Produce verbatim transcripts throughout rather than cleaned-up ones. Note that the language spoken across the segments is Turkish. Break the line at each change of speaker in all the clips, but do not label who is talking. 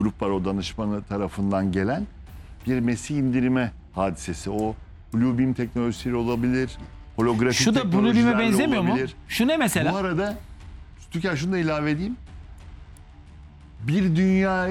grup var, o danışmanı tarafından gelen bir MESI indirime hadisesi. O Bluebeam teknolojisiyle olabilir, holografik
Şu da Bluebeam'e
teknolojilerle
benzemiyor mu?
olabilir.
Şu ne mesela?
Bu arada Türkan şunu da ilave edeyim. Bir dünya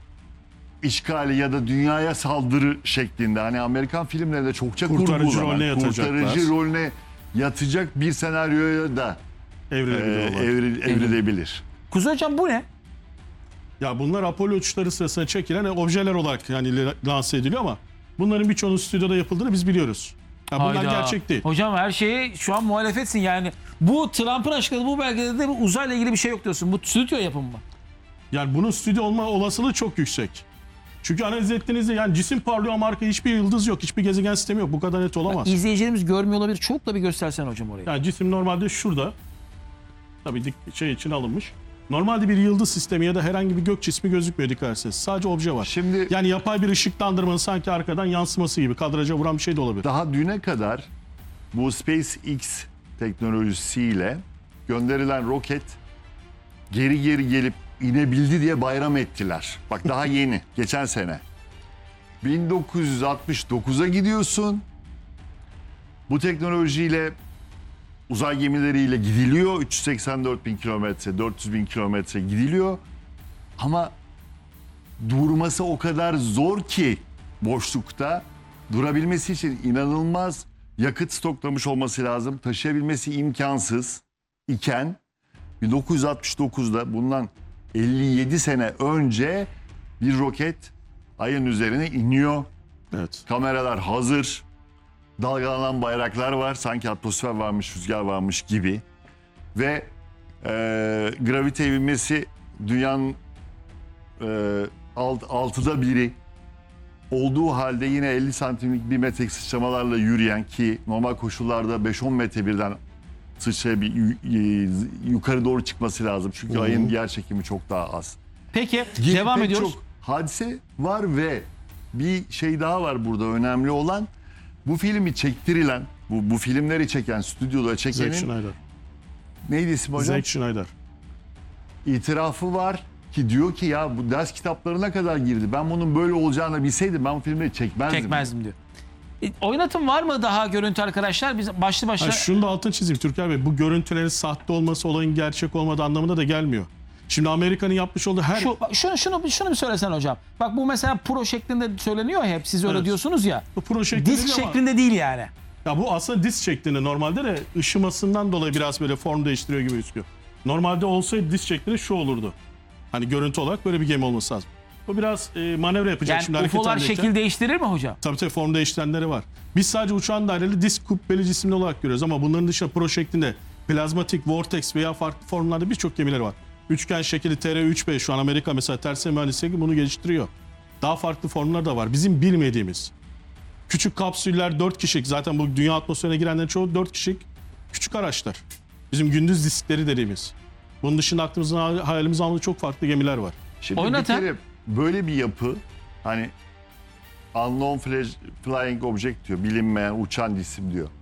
işgali ya da dünyaya saldırı şeklinde, hani Amerikan filmlerinde çokça
Kurtarıcı
kurgulanan,
rolüne yatacaklar.
kurtarıcı rolüne yatacak bir senaryoya da e,
Evrilebiliyorlar.
evril, evrilebilir.
Kuzey Hocam bu ne?
Ya bunlar Apollo uçuşları sırasında çekilen objeler olarak yani lanse ediliyor ama bunların birçoğunun stüdyoda yapıldığını biz biliyoruz. Ya bunlar
Hayda.
gerçek değil.
Hocam her şeye şu an muhalefetsin yani. Bu Trump'ın açıkladığı bu belgede de bir uzayla ilgili bir şey yok diyorsun. Bu stüdyo yapımı mı?
Yani bunun stüdyo olma olasılığı çok yüksek. Çünkü analiz ettiğinizde yani cisim parlıyor ama arkada hiçbir yıldız yok, hiçbir gezegen sistemi yok. Bu kadar net olamaz.
İzleyicilerimiz görmüyor olabilir. Çok da bir göstersen hocam orayı.
Yani cisim normalde şurada. Tabii dik şey için alınmış. Normalde bir yıldız sistemi ya da herhangi bir gök cismi gözükmüyor dikkat ederseniz. Sadece obje var.
Şimdi
Yani yapay bir ışıklandırmanın sanki arkadan yansıması gibi kadraja vuran bir şey de olabilir.
daha düne kadar bu SpaceX teknolojisiyle gönderilen roket geri geri gelip inebildi diye bayram ettiler. Bak daha yeni, geçen sene. bin dokuz yüz altmış dokuza gidiyorsun. Bu teknolojiyle uzay gemileriyle gidiliyor. üç yüz seksen dört bin kilometre, dört yüz bin kilometre gidiliyor. Ama durması o kadar zor ki boşlukta, durabilmesi için inanılmaz yakıt stoklamış olması lazım. Taşıyabilmesi imkansız iken bin dokuz yüz altmış dokuzda bundan elli yedi sene önce bir roket ayın üzerine iniyor.
Evet.
Kameralar hazır. Dalgalanan bayraklar var. Sanki atmosfer varmış, rüzgar varmış gibi. Ve e, gravite ivmesi dünyanın e, alt, altıda biri olduğu halde yine elli santimlik bir metrelik sıçramalarla yürüyen, ki normal koşullarda beş on metre birden sıçrayıp yukarı doğru çıkması lazım. Çünkü
Hı-hı.
ayın yer çekimi çok daha az.
Peki
Gibi
devam
pek
ediyoruz.
çok hadise var ve bir şey daha var burada önemli olan. Bu filmi çektirilen, bu, bu filmleri çeken, stüdyoda
Zack
çekenin
Schneider.
neydi ismi hocam?
Zack Schneider.
İtirafı var ki diyor ki ya bu ders kitaplarına kadar girdi. Ben bunun böyle olacağını bilseydim ben bu filmleri çekmezdim.
Çekmezdim diyor. E, oynatım var mı daha görüntü arkadaşlar? Biz başlı başına...
Ha, şunu da altını çizeyim Türker Bey. Bu görüntülerin sahte olması olayın gerçek olmadığı anlamına da gelmiyor. Şimdi Amerika'nın yapmış olduğu her...
Şu, şunu, şunu, şunu bir söylesen hocam. Bak bu mesela pro şeklinde söyleniyor ya hep. Siz öyle
Evet.
diyorsunuz ya.
Bu pro şeklinde
Disk
değil ama-
şeklinde değil yani.
Ya bu aslında disk şeklinde, normalde de ışımasından dolayı biraz böyle form değiştiriyor gibi gözüküyor. Normalde olsaydı disk şeklinde şu olurdu. Hani görüntü olarak böyle bir gemi olması lazım. Bu biraz e, manevra yapacak
Yani
şimdi hareket
U F O'lar
halindeyken.
şekil değiştirir mi hocam?
Tabii tabii form değiştirenleri var. Biz sadece uçağın daireli disk kubbeli cisimli olarak görüyoruz ama bunların dışında pro şeklinde plazmatik, vortex veya farklı formlarda birçok gemileri var. Üçgen şekli T R üç B şu an Amerika mesela tersine mühendisliği bunu geliştiriyor. Daha farklı formlar da var. Bizim bilmediğimiz. Küçük kapsüller dört kişilik, zaten bu dünya atmosferine girenlerin çoğu dört kişilik küçük araçlar. Bizim gündüz diskleri dediğimiz. Bunun dışında aklımızın hayalimizin aldığı çok farklı gemiler var.
Şimdi
Oynatın.
bir kere böyle bir yapı, hani unknown flying object diyor, bilinmeyen uçan cisim diyor.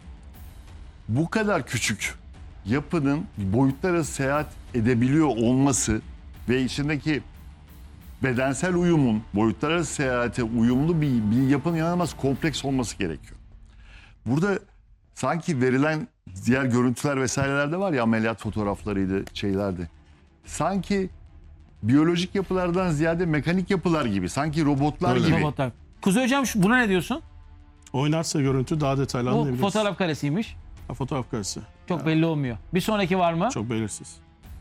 Bu kadar küçük yapının boyutlar arası seyahat edebiliyor olması ve içindeki bedensel uyumun boyutlar arası seyahate uyumlu bir, bir yapının inanılmaz kompleks olması gerekiyor. Burada sanki verilen diğer görüntüler vesairelerde var ya, ameliyat fotoğraflarıydı, şeylerdi. Sanki biyolojik yapılardan ziyade mekanik yapılar gibi, sanki robotlar
Öyle.
gibi.
Robotlar. Kuzey hocam şu, buna ne diyorsun?
Oynarsa görüntü daha detaylı
Bu
anlayabiliriz.
fotoğraf karesiymiş.
Ha, fotoğraf karesi.
Çok belli olmuyor. Bir sonraki var mı?
Çok belirsiz.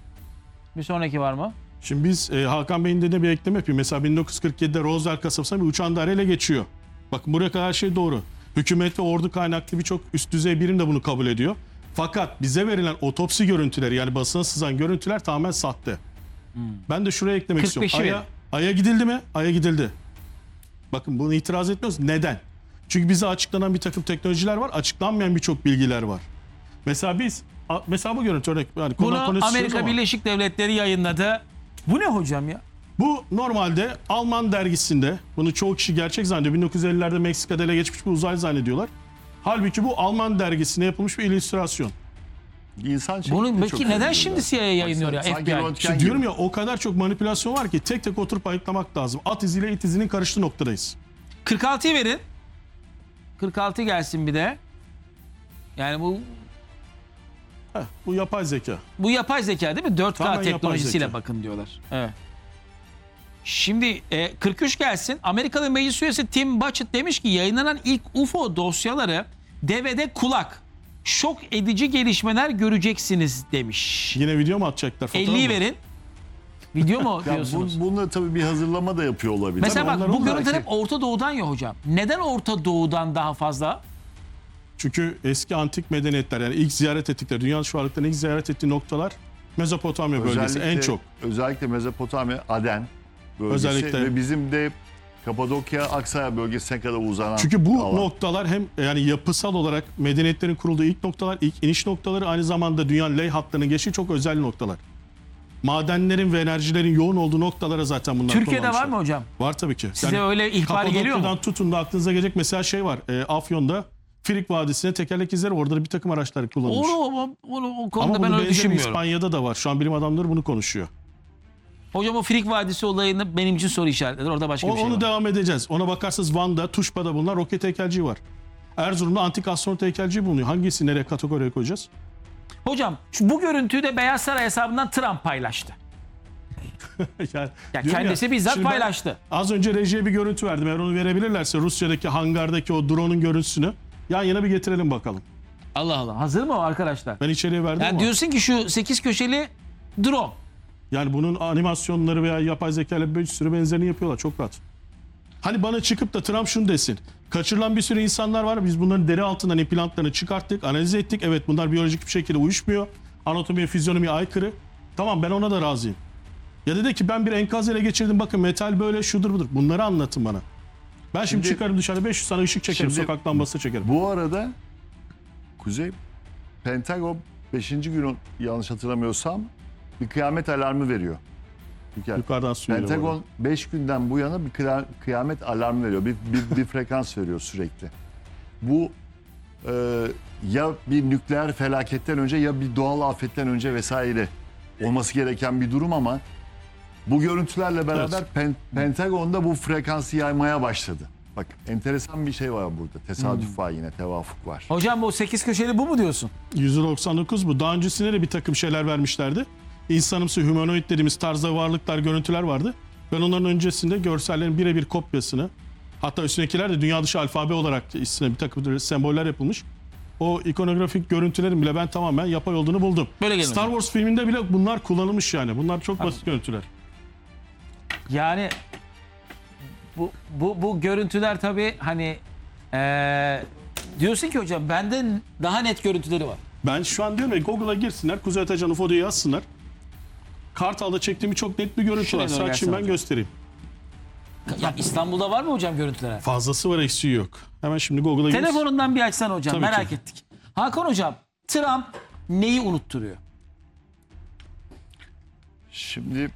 Bir sonraki var mı?
Şimdi biz e, Hakan Bey'in dediğine bir ekleme yapayım. Mesela bin dokuz yüz kırk yedide Roswell kasabasına bir uçağın daireyle geçiyor. Bakın buraya kadar her şey doğru. Hükümet ve ordu kaynaklı birçok üst düzey birim de bunu kabul ediyor. Fakat bize verilen otopsi görüntüleri, yani basına sızan görüntüler tamamen sahte. Hmm. Ben de şuraya eklemek
kırk beşi
istiyorum. Ay'a,
verin.
Ay'a gidildi mi? Ay'a gidildi. Bakın bunu itiraz etmiyoruz. Neden? Çünkü bize açıklanan bir takım teknolojiler var. Açıklanmayan birçok bilgiler var. Mesela biz, mesela bu görüntü örnek. Yani
Bunu
konusu
Amerika
ama-
Birleşik Devletleri yayınladı. Bu ne hocam ya?
Bu normalde Alman dergisinde, bunu çoğu kişi gerçek zannediyor. bin dokuz yüz ellilerde Meksika'da ele geçmiş bir uzay zannediyorlar. Halbuki bu Alman dergisine yapılmış bir illüstrasyon.
İnsan şekli
Bunu
de
peki
çok
neden
önemli
şimdi
zaten.
C I A yayınlıyor ya,
Sanki
F B I?
röntgen
İşte
gibi.
diyorum ya o kadar çok manipülasyon var ki tek tek oturup ayıklamak lazım. At iziyle it izinin karıştığı noktadayız.
kırk altıyı verin. kırk altı gelsin bir de. Yani bu
Heh, bu yapay zeka.
bu yapay zeka değil mi? dört K
Tamamen yapay
teknolojisiyle
zeka.
bakın diyorlar. Evet. Şimdi e, kırk üç gelsin. Amerikalı meclis üyesi Tim Burchett demiş ki yayınlanan ilk U F O dosyaları devede kulak. Şok edici gelişmeler göreceksiniz demiş.
Yine video mu atacaklar? Fotoğraf
elliyi
mı?
verin. Video mu
Ya
diyorsunuz?
bu, bununla tabii bir hazırlama da yapıyor olabilir.
Mesela
Tabii
bak
onlar
bu
onlar
görüntüler
ki-
hep Orta Doğu'dan ya hocam. Neden Orta Doğu'dan daha fazla?
Çünkü eski antik medeniyetler yani ilk ziyaret ettikleri, dünyanın şu varlıkların ilk ziyaret ettiği noktalar Mezopotamya bölgesi en çok.
Özellikle Mezopotamya, Aden bölgesi
Özellikle.
ve bizim de Kapadokya, Aksaray bölgesine kadar uzanan
Çünkü bu
alan.
noktalar hem yani yapısal olarak medeniyetlerin kurulduğu ilk noktalar, ilk iniş noktaları aynı zamanda dünyanın ley hatlarının geçtiği çok özel noktalar. Madenlerin ve enerjilerin yoğun olduğu noktalara zaten bunlar
Türkiye'de var
kullanmışlar.
mı hocam?
Var tabii ki.
Size öyle ihbar geliyor mu?
Kapadokya'dan tutun da aklınıza gelecek mesela şey var. E, Afyon'da Frig Vadisi'ne tekerlek izleri orada da bir takım araçlar kullanılmış.
Onu, onu, o konuda
Ama
ben
bunun
öyle
benzeri
düşünmüyorum.
İspanya'da da var. Şu an bilim adamları bunu konuşuyor.
Hocam o Frig Vadisi olayını benim için soru işaretlidir. Orada başka
O,
bir şey
onu
var.
devam edeceğiz. Ona bakarsanız Van'da, Tuşba'da bulunan roket heykelciği var. Erzurum'da antik astronot heykelciği bulunuyor. Hangisi nereye kategoriye koyacağız?
Hocam şu, bu görüntüyü de Beyaz Saray hesabından Trump paylaştı.
yani,
Ya
diyorum
kendisi bizzat
şimdi ben
paylaştı.
Az önce rejiye bir görüntü verdim. Eğer onu verebilirlerse Rusya'daki hangardaki o drone'un görüntüsünü yan yana bir getirelim bakalım.
Allah Allah. Hazır mı o arkadaşlar?
Ben içeriye verdim
Yani
ama
diyorsun ki şu sekiz köşeli drone.
yani bunun animasyonları veya yapay zeka ile bir sürü benzerini yapıyorlar çok rahat. Hani bana çıkıp da Trump şunu desin. Kaçırılan bir sürü insanlar var. Biz bunların deri altından implantlarını çıkarttık, analiz ettik. Evet bunlar biyolojik bir şekilde uyuşmuyor. Anatomiye, fizyonomiye aykırı. Tamam ben ona da razıyım. Ya dedi ki ben bir enkaz ele geçirdim. Bakın metal böyle şudur budur. Bunları anlatın bana. Ben şimdi,
Şimdi-
çıkarım dışarı beş yüz tane ışık çekerim.
Şimdi-
Sokak lambası çekerim.
Bu arada Kuzey Pentagon beşinci gün yanlış hatırlamıyorsam bir kıyamet alarmı veriyor. Çünkü
Yukarıdan suyla.
Pentagon beş günden bu yana bir kıya- kıyamet alarmı veriyor. Bir, bir, bir frekans veriyor sürekli. Bu e, ya bir nükleer felaketten önce ya bir doğal afetten önce vesaire olması gereken bir durum ama bu görüntülerle beraber Pen- Pentagon'da bu frekansı yaymaya başladı. Bak enteresan bir şey var burada. Tesadüf var yine, tevafuk var.
Hocam bu sekiz köşeli bu mu diyorsun?
yüz doksan dokuz bu. Daha öncesinde de bir takım şeyler vermişlerdi. İnsanımsı, humanoid dediğimiz tarzda varlıklar, görüntüler vardı. Ben onların öncesinde görsellerin birebir kopyasını, hatta üstündekiler de dünya dışı alfabe olarak üstüne bir takım semboller yapılmış. O ikonografik görüntülerin bile ben tamamen yapay olduğunu buldum.
Böyle gelin
Star
hocam.
Wars filminde bile bunlar kullanılmış yani. Bunlar çok basit görüntüler.
Yani bu bu bu görüntüler tabii hani eee, diyorsun ki hocam bende daha net görüntüleri var.
Ben şu an diyorum ya Google'a girsinler, Kuzey Atacan U F O diye yazsınlar. Kartal'da çektiğim çok net bir görüntü
Şuraya
var.
doğru
Saat
gelsene
şimdi ben
hocam.
göstereyim.
Ya İstanbul'da var mı hocam görüntüler?
Fazlası var, eksiği yok. Hemen şimdi Google'a gir.
Telefonundan bir açsan hocam,
Tabii
merak
ki.
ettik. Hakan hocam, Trump neyi unutturuyor?
Şimdi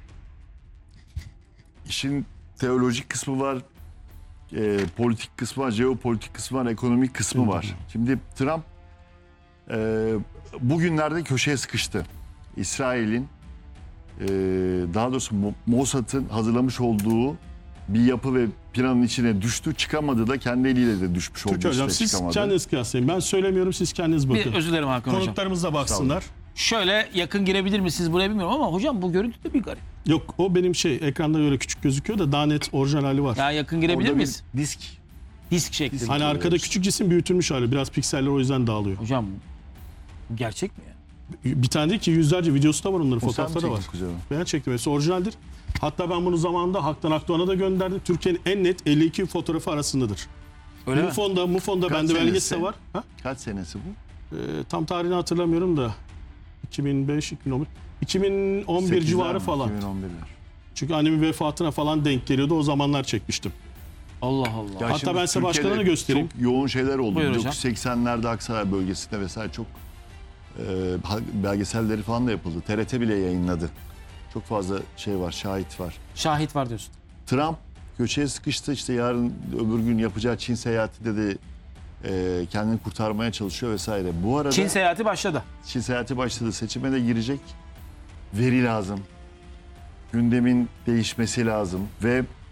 işin teolojik kısmı var, e, politik kısmı var, jeopolitik kısmı var, ekonomik kısmı var. Şimdi Trump e, bugünlerde köşeye sıkıştı. İsrail'in e, daha doğrusu Mo- Mossad'ın hazırlamış olduğu bir yapı ve planın içine düştü. Çıkamadı da kendi eliyle de düşmüş oldu.
Türkiye hocam
işte,
siz
çıkamadı.
kendiniz kıyaslayın. Ben söylemiyorum, siz kendiniz bakın.
Bir özür dilerim Hakan hocam.
Konuklarımız da baksınlar.
Şöyle yakın girebilir misiniz buraya bilmiyorum ama hocam bu görüntü de bir garip.
Yok o benim şey ekranda böyle küçük gözüküyor da daha net orijinal hali var.
Ya yakın girebilir
Orada
miyiz?
bir disk.
Disk şeklinde.
Hani arkada küçük cisim büyütülmüş hali. Biraz pikseller o yüzden dağılıyor.
Hocam bu gerçek mi ya?
Bir tane değil ki yüzlerce videosu da var onların,
O sen mi
fotoğrafları da var.
çektin Kuzey Hanım?
Ben çektim, hepsi orijinaldir. Hatta ben bunu zamanında Haktan Akdoğan'a da gönderdim. Türkiye'nin en net elli iki fotoğrafı arasındadır.
Öyle mi?
Mufon'da, Mufon'da
Kaç
bende belgesi
senesi?
de var. Ha?
Kaç senesi bu?
Ee, tam tarihini hatırlamıyorum da iki bin beş, iki bin on bir, iki bin on bir
Sekizler
civarı
mi?
falan.
iki bin on birler.
Çünkü annemin vefatına falan denk geliyordu. O zamanlar çekmiştim.
Allah Allah.
Ya
Hatta
şimdi
ben size
Türkiye'de
başkalarını göstereyim.
Çok yoğun şeyler oldu.
Buyur
bin
hocam.
dokuz yüz seksenlerde Aksaray bölgesinde vesaire çok e, belgeselleri falan da yapıldı. T R T bile yayınladı. Çok fazla şey var, şahit var.
Şahit var diyorsun.
Trump köşeye sıkıştı. İşte yarın öbür gün yapacağı Çin seyahatinde de e, kendini kurtarmaya çalışıyor vesaire. Bu arada
Çin seyahati başladı.
Çin seyahati başladı. Seçime de girecek. Veri lazım. Gündemin değişmesi lazım ve